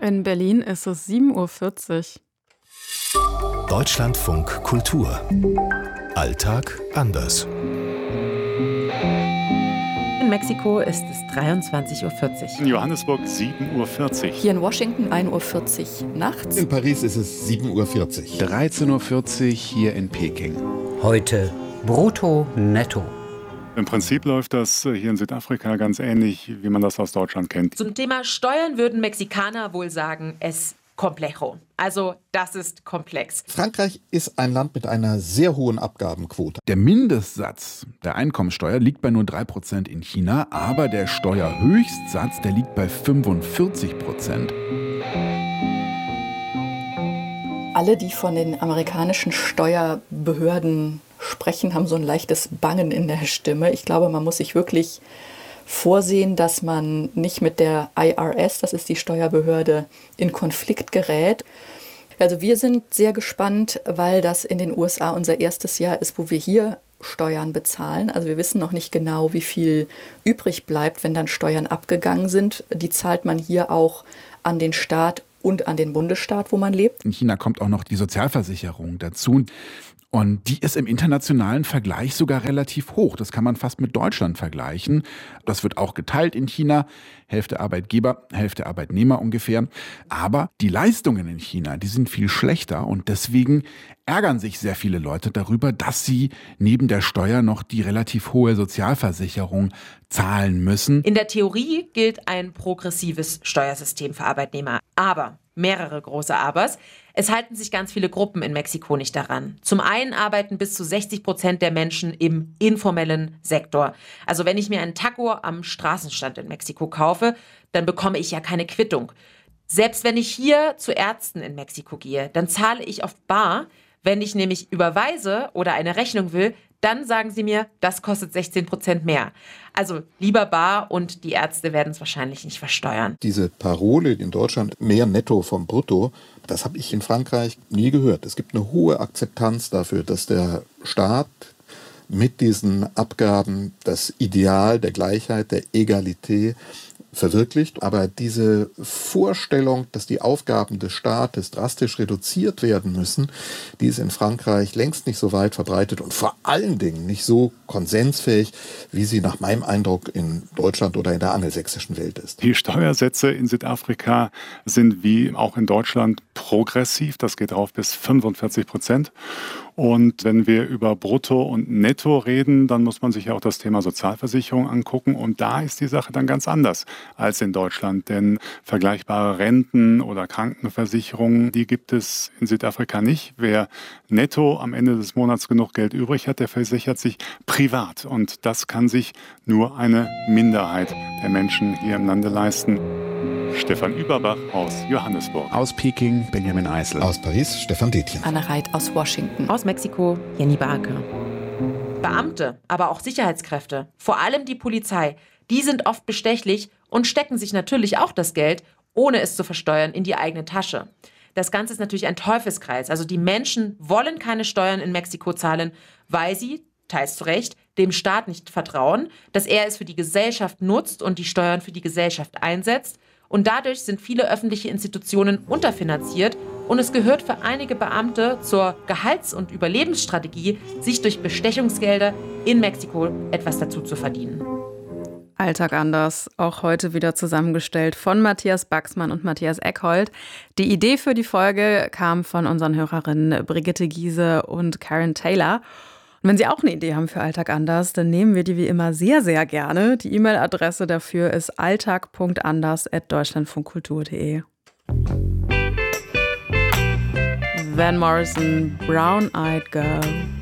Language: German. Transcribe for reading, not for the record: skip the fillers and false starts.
In Berlin ist es 7:40 Uhr. Deutschlandfunk Kultur. Alltag anders. In Mexiko ist es 23:40 Uhr. In Johannesburg 7:40 Uhr. Hier in Washington 1:40 Uhr nachts. In Paris ist es 7:40 Uhr. 13:40 Uhr hier in Peking. Heute brutto, netto. Im Prinzip läuft das hier in Südafrika ganz ähnlich, wie man das aus Deutschland kennt. Zum Thema Steuern würden Mexikaner wohl sagen, es complejo. Also das ist komplex. Frankreich ist ein Land mit einer sehr hohen Abgabenquote. Der Mindestsatz der Einkommensteuer liegt bei nur 3% in China, aber der Steuerhöchstsatz, der liegt bei 45%. Alle, die von den amerikanischen Steuerbehörden sprechen, haben so ein leichtes Bangen in der Stimme. Ich glaube, man muss sich wirklich vorsehen, dass man nicht mit der IRS, das ist die Steuerbehörde, in Konflikt gerät. Also wir sind sehr gespannt, weil das in den USA unser erstes Jahr ist, wo wir hier Steuern bezahlen. Also wir wissen noch nicht genau, wie viel übrig bleibt, wenn dann Steuern abgegangen sind. Die zahlt man hier auch an den Staat und an den Bundesstaat, wo man lebt. In China kommt auch noch die Sozialversicherung dazu. Und die ist im internationalen Vergleich sogar relativ hoch. Das kann man fast mit Deutschland vergleichen. Das wird auch geteilt in China. Hälfte Arbeitgeber, Hälfte Arbeitnehmer ungefähr. Aber die Leistungen in China, die sind viel schlechter. Und deswegen ärgern sich sehr viele Leute darüber, dass sie neben der Steuer noch die relativ hohe Sozialversicherung zahlen müssen. In der Theorie gilt ein progressives Steuersystem für Arbeitnehmer. Aber, mehrere große Abers, es halten sich ganz viele Gruppen in Mexiko nicht daran. Zum einen arbeiten bis zu 60% der Menschen im informellen Sektor. Also wenn ich mir einen Taco am Straßenstand in Mexiko kaufe, dann bekomme ich ja keine Quittung. Selbst wenn ich hier zu Ärzten in Mexiko gehe, dann zahle ich oft bar. Wenn ich nämlich überweise oder eine Rechnung will, dann sagen sie mir, das kostet 16% mehr. Also lieber bar und die Ärzte werden es wahrscheinlich nicht versteuern. Diese Parole in Deutschland, mehr Netto vom Brutto, das habe ich in Frankreich nie gehört. Es gibt eine hohe Akzeptanz dafür, dass der Staat mit diesen Abgaben das Ideal der Gleichheit, der Egalität verwirklicht. Aber diese Vorstellung, dass die Aufgaben des Staates drastisch reduziert werden müssen, die ist in Frankreich längst nicht so weit verbreitet und vor allen Dingen nicht so konsensfähig, wie sie nach meinem Eindruck in Deutschland oder in der angelsächsischen Welt ist. Die Steuersätze in Südafrika sind wie auch in Deutschland progressiv. Das geht rauf bis 45%. Und wenn wir über Brutto und Netto reden, dann muss man sich ja auch das Thema Sozialversicherung angucken. Und da ist die Sache dann ganz anders als in Deutschland. Denn vergleichbare Renten oder Krankenversicherungen, die gibt es in Südafrika nicht. Wer netto am Ende des Monats genug Geld übrig hat, der versichert sich privat. Und das kann sich nur eine Minderheit der Menschen hier im Lande leisten. Stefan Überbach aus Johannesburg. Aus Peking, Benjamin Eisel. Aus Paris, Stefan Detjen. Anna Reit aus Washington. Aus Mexiko, Jenny Barke. Beamte, aber auch Sicherheitskräfte, vor allem die Polizei, die sind oft bestechlich und stecken sich natürlich auch das Geld, ohne es zu versteuern, in die eigene Tasche. Das Ganze ist natürlich ein Teufelskreis. Also die Menschen wollen keine Steuern in Mexiko zahlen, weil sie, teils zu Recht, dem Staat nicht vertrauen, dass er es für die Gesellschaft nutzt und die Steuern für die Gesellschaft einsetzt. Und dadurch sind viele öffentliche Institutionen unterfinanziert und es gehört für einige Beamte zur Gehalts- und Überlebensstrategie, sich durch Bestechungsgelder in Mexiko etwas dazu zu verdienen. Alltag anders, auch heute wieder zusammengestellt von Matthias Baxmann und Matthias Eckhold. Die Idee für die Folge kam von unseren Hörerinnen Brigitte Giese und Karen Taylor. Und wenn Sie auch eine Idee haben für Alltag anders, dann nehmen wir die wie immer sehr, sehr gerne. Die E-Mail-Adresse dafür ist alltag.anders@deutschlandfunkkultur.de. Van Morrison, Brown Eyed Girl.